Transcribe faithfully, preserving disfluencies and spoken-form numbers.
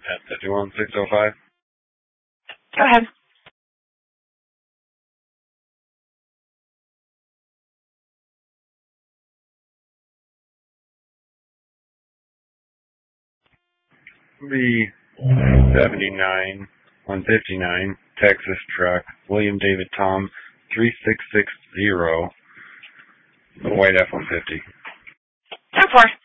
at fifty-one six oh five. Go ahead. The seventy-nine one fifty-nine Texas truck, William David Tom three six six zero, the white F one fifty. ten four.